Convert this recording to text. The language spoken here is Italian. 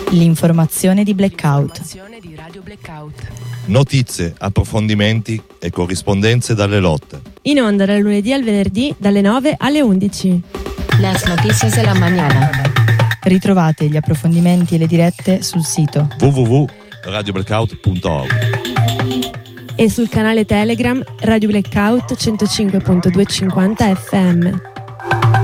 L'informazione di Blackout. Notizie, approfondimenti e corrispondenze dalle lotte. In onda dal lunedì al venerdì dalle 9 alle 11. Las noticias de la mañana. Ritrovate gli approfondimenti e le dirette sul sito www.radioblackout.org e sul canale Telegram Radio Blackout 105.250 FM.